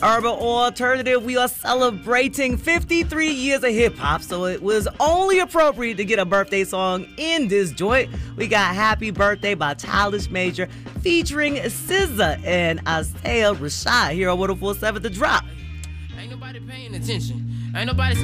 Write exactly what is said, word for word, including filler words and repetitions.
Urban Alternative, we are celebrating fifty-three years of hip-hop, so it was only appropriate to get a birthday song in this joint. We got Happy Birthday by Childish Major featuring S Z A and Isaiah Rashad here on one oh four point seven The Drop. Ain't nobody paying attention. Ain't nobody